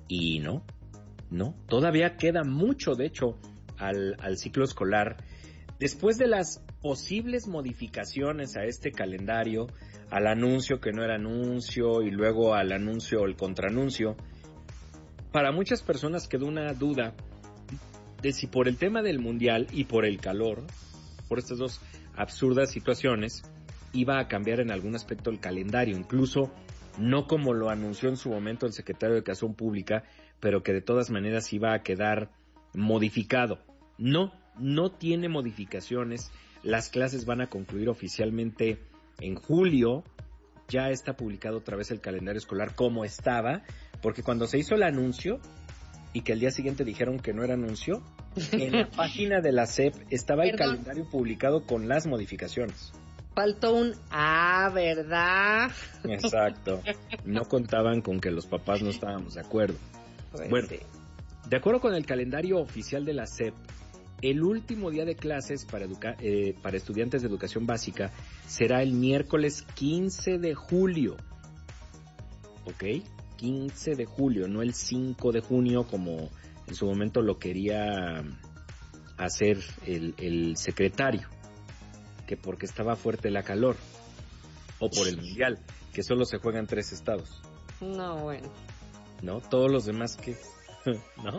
Y no, todavía queda mucho, de hecho, al ciclo escolar. Después de las posibles modificaciones a este calendario, al anuncio que no era anuncio y luego al anuncio o el contraanuncio, para muchas personas quedó una duda de si por el tema del mundial y por el calor, por estas dos absurdas situaciones, iba a cambiar en algún aspecto el calendario, incluso no como lo anunció en su momento el secretario de Educación Pública, pero que de todas maneras iba a quedar modificado. No tiene modificaciones, las clases van a concluir oficialmente en julio, ya está publicado otra vez el calendario escolar como estaba, porque cuando se hizo el anuncio y que el día siguiente dijeron que no era anuncio, en la página de la SEP estaba el calendario publicado con las modificaciones. Faltó un ¿verdad? Exacto. No contaban con que los papás no estábamos de acuerdo. Pues bueno, sí. De acuerdo con el calendario oficial de la SEP, el último día de clases para estudiantes de educación básica será el miércoles 15 de julio. ¿Ok? 15 de julio, no el 5 de junio como en su momento lo quería hacer el secretario, que porque estaba fuerte la calor, o por el mundial, que solo se juega en 3 estados. No, bueno. ¿No? Todos los demás que... ¿no?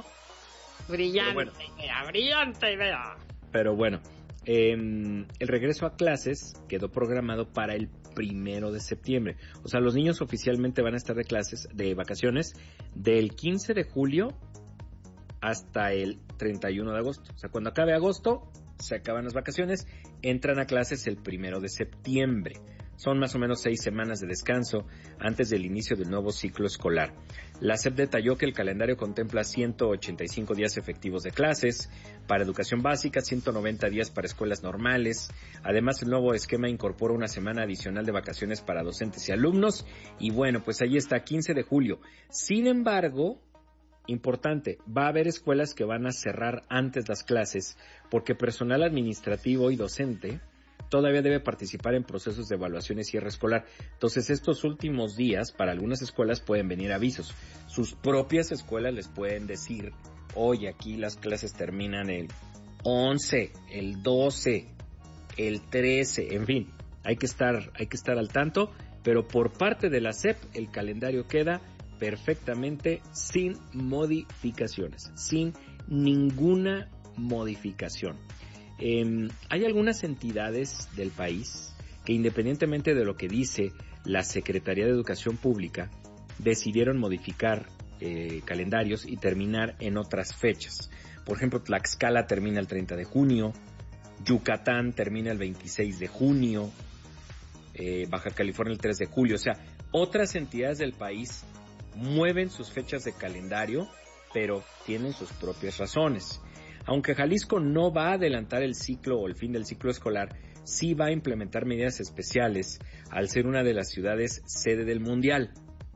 Brillante idea. Pero bueno, el regreso a clases quedó programado para el 1 de septiembre. O sea, los niños oficialmente van a estar de vacaciones del 15 de julio hasta el 31 de agosto. O sea, cuando acabe agosto, se acaban las vacaciones, entran a clases el 1 de septiembre. Son más o menos 6 semanas de descanso antes del inicio del nuevo ciclo escolar. La SEP detalló que el calendario contempla 185 días efectivos de clases para educación básica, 190 días para escuelas normales. Además, el nuevo esquema incorpora una semana adicional de vacaciones para docentes y alumnos. Y bueno, pues ahí está, 15 de julio. Sin embargo, importante, va a haber escuelas que van a cerrar antes las clases porque personal administrativo y docente todavía debe participar en procesos de evaluación y cierre escolar. Entonces, estos últimos días, para algunas escuelas pueden venir avisos. Sus propias escuelas les pueden decir, oye, aquí las clases terminan el 11, el 12, el 13, en fin, hay que estar al tanto, pero por parte de la SEP, el calendario queda perfectamente sin modificaciones, sin ninguna modificación. Hay algunas entidades del país que, independientemente de lo que dice la Secretaría de Educación Pública, decidieron modificar calendarios y terminar en otras fechas. Por ejemplo, Tlaxcala termina el 30 de junio, Yucatán termina el 26 de junio, Baja California el 3 de julio. O sea, otras entidades del país mueven sus fechas de calendario, pero tienen sus propias razones. Aunque Jalisco no va a adelantar el ciclo o el fin del ciclo escolar, sí va a implementar medidas especiales al ser una de las ciudades sede del Mundial.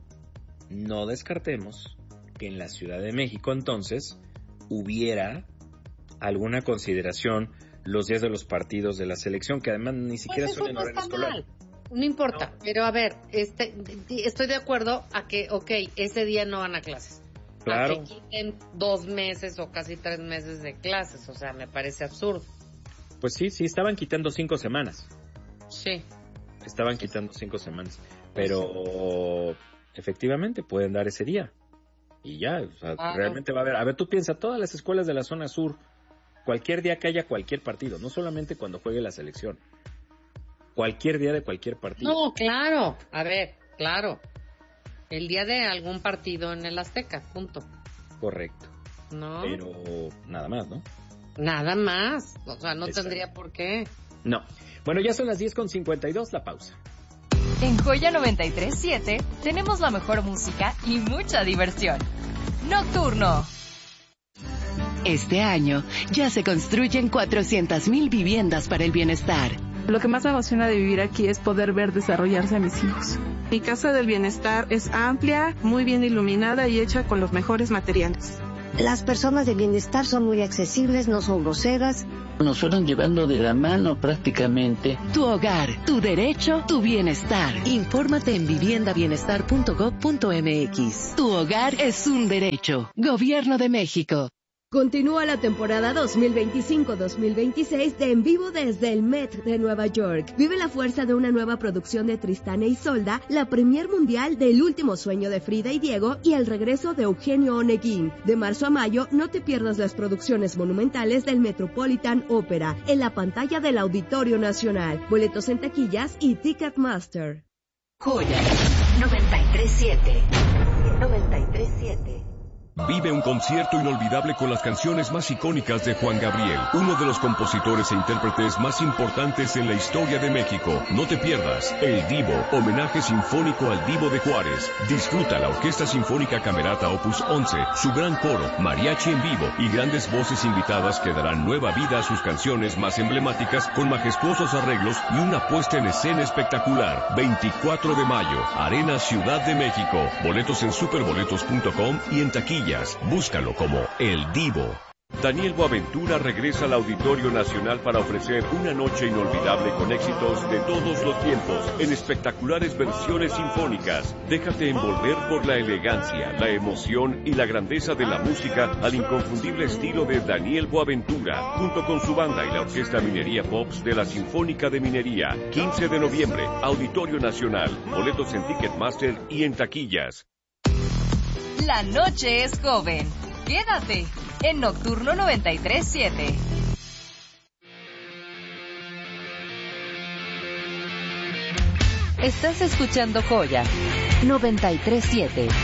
No descartemos que en la Ciudad de México entonces hubiera alguna consideración los días de los partidos de la selección, que además ni siquiera son en horario escolar. No importa, pero a ver, estoy de acuerdo a que, ese día no van a clases. Claro. A que quiten 2 meses o casi 3 meses de clases, o sea, me parece absurdo. Pues sí, estaban quitando 5 semanas. Sí. Estaban quitando 5 semanas, pero efectivamente pueden dar ese día. Y ya, o sea, realmente va a haber. A ver, tú piensa, todas las escuelas de la zona sur, cualquier día que haya cualquier partido, no solamente cuando juegue la selección, cualquier día de cualquier partido. No, claro, a ver, claro. El día de algún partido en el Azteca, punto. Correcto. No. Pero nada más, ¿no? Nada más. O sea, no tendría por qué. No. Bueno, ya son las 10:52, la pausa. En Joya 93.7 tenemos la mejor música y mucha diversión. Nocturno. Este año ya se construyen 400,000 viviendas para el bienestar. Lo que más me emociona de vivir aquí es poder ver desarrollarse a mis hijos. Mi casa del bienestar es amplia, muy bien iluminada y hecha con los mejores materiales. Las personas de bienestar son muy accesibles, no son groseras. Nos fueron llevando de la mano prácticamente. Tu hogar, tu derecho, tu bienestar. Infórmate en viviendabienestar.gov.mx. Tu hogar es un derecho. Gobierno de México. Continúa la temporada 2025-2026 de En Vivo desde el Met de Nueva York. Vive la fuerza de una nueva producción de Tristán e Isolda, la premier mundial del Último Sueño de Frida y Diego y el regreso de Eugenio Oneguín. De marzo a mayo, no te pierdas las producciones monumentales del Metropolitan Opera en la pantalla del Auditorio Nacional. Boletos en taquillas y Ticketmaster. Joya 93.7. 93.7. Vive un concierto inolvidable con las canciones más icónicas de Juan Gabriel, uno de los compositores e intérpretes más importantes en la historia de México. No te pierdas El Divo, homenaje sinfónico al Divo de Juárez. Disfruta la Orquesta Sinfónica Camerata Opus 11, su gran coro, mariachi en vivo y grandes voces invitadas que darán nueva vida a sus canciones más emblemáticas con majestuosos arreglos y una puesta en escena espectacular. 24 de mayo, Arena Ciudad de México. Boletos en superboletos.com y en taquilla. Búscalo como El Divo. Daniel Boaventura regresa al Auditorio Nacional para ofrecer una noche inolvidable con éxitos de todos los tiempos en espectaculares versiones sinfónicas. Déjate envolver por la elegancia, la emoción y la grandeza de la música al inconfundible estilo de Daniel Boaventura, junto con su banda y la Orquesta Minería Pops de la Sinfónica de Minería. 15 de noviembre, Auditorio Nacional. Boletos en Ticketmaster y en taquillas. La noche es joven. Quédate en Nocturno 93.7. Estás escuchando Joya 93.7.